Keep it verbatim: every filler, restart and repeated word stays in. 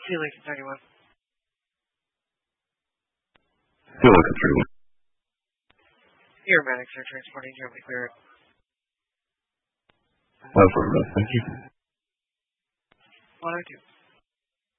Sea Lincoln thirty-one. Sea Lincoln thirty-one. Aeromatics are transporting Germany clear. That's what it is. Thank you. one oh two.